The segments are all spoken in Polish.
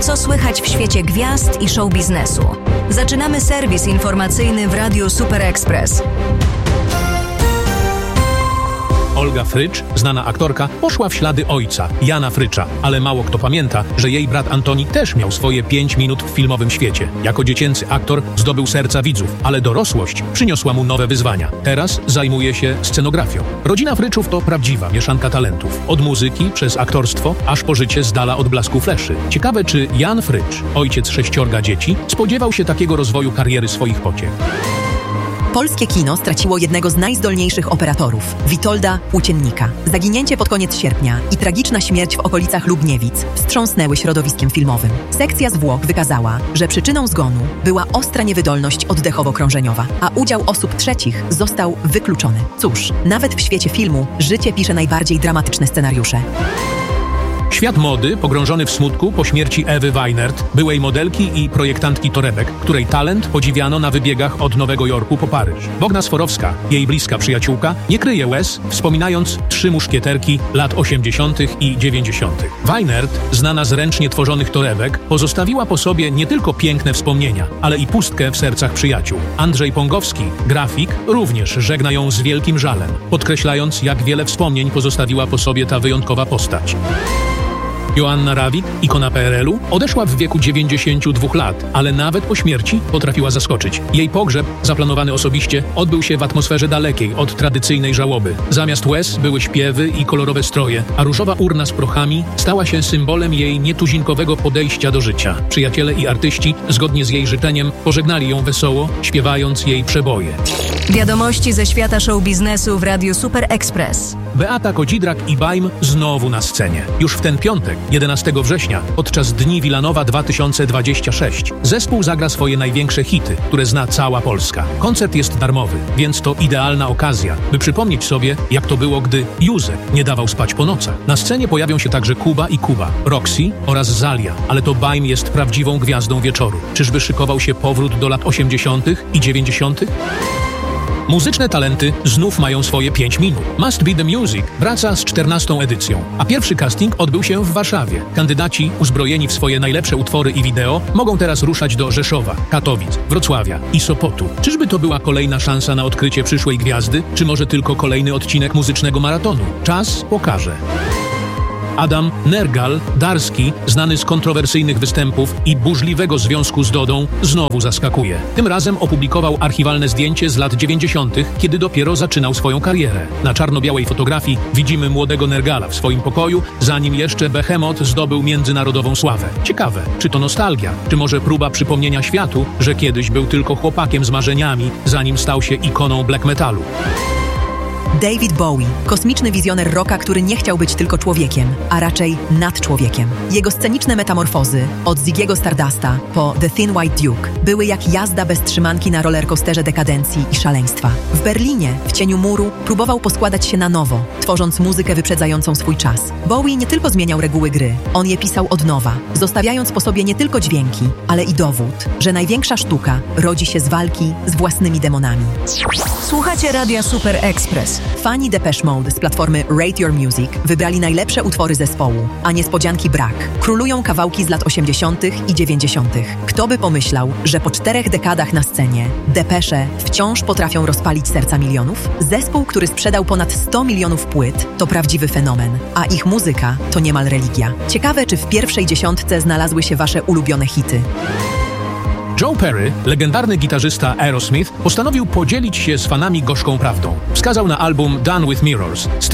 Co słychać w świecie gwiazd i show biznesu? Zaczynamy serwis informacyjny w Radiu Super Express. Olga Frycz, znana aktorka, poszła w ślady ojca, Jana Frycza, ale mało kto pamięta, że jej brat Antoni też miał swoje 5 minut w filmowym świecie. Jako dziecięcy aktor zdobył serca widzów, ale dorosłość przyniosła mu nowe wyzwania. Teraz zajmuje się scenografią. Rodzina Fryczów to prawdziwa mieszanka talentów. Od muzyki przez aktorstwo, aż po życie z dala od blasku fleszy. Ciekawe, czy Jan Frycz, ojciec 6 dzieci, spodziewał się takiego rozwoju kariery swoich pociech. Polskie kino straciło jednego z najzdolniejszych operatorów, Witolda Płóciennika. Zaginięcie pod koniec sierpnia i tragiczna śmierć w okolicach Lubniewic wstrząsnęły środowiskiem filmowym. Sekcja zwłok wykazała, że przyczyną zgonu była ostra niewydolność oddechowo-krążeniowa, a udział osób trzecich został wykluczony. Cóż, nawet w świecie filmu życie pisze najbardziej dramatyczne scenariusze. Świat mody, pogrążony w smutku po śmierci Ewy Weinert, byłej modelki i projektantki torebek, której talent podziwiano na wybiegach od Nowego Jorku po Paryż. Bogna Sforowska, jej bliska przyjaciółka, nie kryje łez, wspominając 3 muszkieterki lat 80. i 90. Weinert, znana z ręcznie tworzonych torebek, pozostawiła po sobie nie tylko piękne wspomnienia, ale i pustkę w sercach przyjaciół. Andrzej Pongowski, grafik, również żegna ją z wielkim żalem, podkreślając, jak wiele wspomnień pozostawiła po sobie ta wyjątkowa postać. Joanna Rawik, ikona PRL-u, odeszła w wieku 92 lat, ale nawet po śmierci potrafiła zaskoczyć. Jej pogrzeb, zaplanowany osobiście, odbył się w atmosferze dalekiej od tradycyjnej żałoby. Zamiast łez były śpiewy i kolorowe stroje, a różowa urna z prochami stała się symbolem jej nietuzinkowego podejścia do życia. Przyjaciele i artyści, zgodnie z jej życzeniem, pożegnali ją wesoło, śpiewając jej przeboje. Wiadomości ze świata show biznesu w Radiu Super Express. Beata Kodzidrak i Bajm znowu na scenie. Już w ten piątek, 11 września, podczas Dni Wilanowa 2026, zespół zagra swoje największe hity, które zna cała Polska. Koncert jest darmowy, więc to idealna okazja, by przypomnieć sobie, jak to było, gdy Józef nie dawał spać po nocach. Na scenie pojawią się także Kuba i Kuba, Roxy oraz Zalia, ale to Bajm jest prawdziwą gwiazdą wieczoru. Czyżby szykował się powrót do lat 80. i 90.? Muzyczne talenty znów mają swoje 5 minut. Must Be The Music wraca z 14. edycją, a pierwszy casting odbył się w Warszawie. Kandydaci, uzbrojeni w swoje najlepsze utwory i wideo, mogą teraz ruszać do Rzeszowa, Katowic, Wrocławia i Sopotu. Czyżby to była kolejna szansa na odkrycie przyszłej gwiazdy, czy może tylko kolejny odcinek muzycznego maratonu? Czas pokaże. Adam Nergal-Darski, znany z kontrowersyjnych występów i burzliwego związku z Dodą, znowu zaskakuje. Tym razem opublikował archiwalne zdjęcie z lat 90., kiedy dopiero zaczynał swoją karierę. Na czarno-białej fotografii widzimy młodego Nergala w swoim pokoju, zanim jeszcze Behemoth zdobył międzynarodową sławę. Ciekawe, czy to nostalgia, czy może próba przypomnienia światu, że kiedyś był tylko chłopakiem z marzeniami, zanim stał się ikoną black metalu. David Bowie, kosmiczny wizjoner rocka, który nie chciał być tylko człowiekiem, a raczej nadczłowiekiem. Jego sceniczne metamorfozy, od Ziggy'ego Stardusta po The Thin White Duke, były jak jazda bez trzymanki na rollercoasterze dekadencji i szaleństwa. W Berlinie, w cieniu muru, próbował poskładać się na nowo, tworząc muzykę wyprzedzającą swój czas. Bowie nie tylko zmieniał reguły gry, on je pisał od nowa, zostawiając po sobie nie tylko dźwięki, ale i dowód, że największa sztuka rodzi się z walki z własnymi demonami. Słuchacie Radia Super Express. Fani Depeche Mode z platformy Rate Your Music wybrali najlepsze utwory zespołu, a niespodzianki brak. Królują kawałki z lat 80. i 90. Kto by pomyślał, że po 4 dekadach na scenie Depeche wciąż potrafią rozpalić serca milionów? Zespół, który sprzedał ponad 100 milionów płyt, to prawdziwy fenomen, a ich muzyka to niemal religia. Ciekawe, czy w pierwszej 10 znalazły się wasze ulubione hity. Joe Perry, legendarny gitarzysta Aerosmith, postanowił podzielić się z fanami gorzką prawdą. Wskazał na album Done with Mirrors z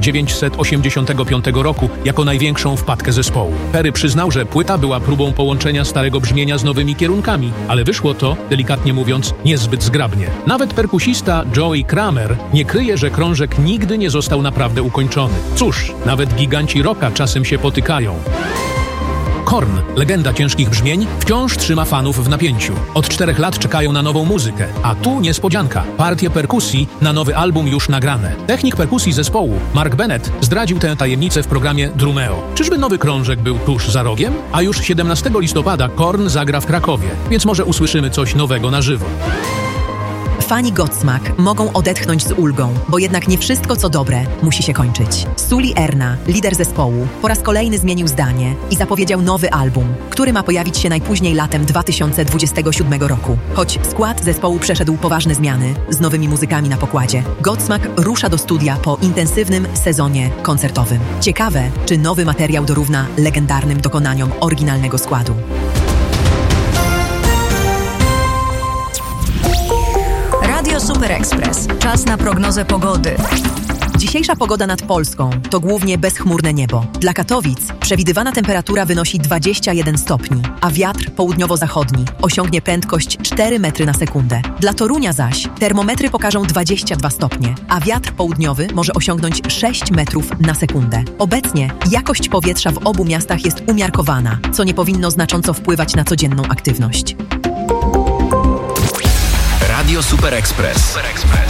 1985 roku jako największą wpadkę zespołu. Perry przyznał, że płyta była próbą połączenia starego brzmienia z nowymi kierunkami, ale wyszło to, delikatnie mówiąc, niezbyt zgrabnie. Nawet perkusista Joey Kramer nie kryje, że krążek nigdy nie został naprawdę ukończony. Cóż, nawet giganci rocka czasem się potykają. Korn, legenda ciężkich brzmień, wciąż trzyma fanów w napięciu. Od 4 lat czekają na nową muzykę, a tu niespodzianka. Partie perkusji na nowy album już nagrane. Technik perkusji zespołu, Mark Bennett, zdradził tę tajemnicę w programie Drumeo. Czyżby nowy krążek był tuż za rogiem? A już 17 listopada Korn zagra w Krakowie, więc może usłyszymy coś nowego na żywo. Fani Godsmack mogą odetchnąć z ulgą, bo jednak nie wszystko, co dobre, musi się kończyć. Sully Erna, lider zespołu, po raz kolejny zmienił zdanie i zapowiedział nowy album, który ma pojawić się najpóźniej latem 2027 roku. Choć skład zespołu przeszedł poważne zmiany z nowymi muzykami na pokładzie, Godsmack rusza do studia po intensywnym sezonie koncertowym. Ciekawe, czy nowy materiał dorówna legendarnym dokonaniom oryginalnego składu. Radio Super Express. Czas na prognozę pogody. Dzisiejsza pogoda nad Polską to głównie bezchmurne niebo. Dla Katowic przewidywana temperatura wynosi 21 stopni, a wiatr południowo-zachodni osiągnie prędkość 4 metry na sekundę. Dla Torunia zaś termometry pokażą 22 stopnie, a wiatr południowy może osiągnąć 6 metrów na sekundę. Obecnie jakość powietrza w obu miastach jest umiarkowana, co nie powinno znacząco wpływać na codzienną aktywność. Radio Super Express.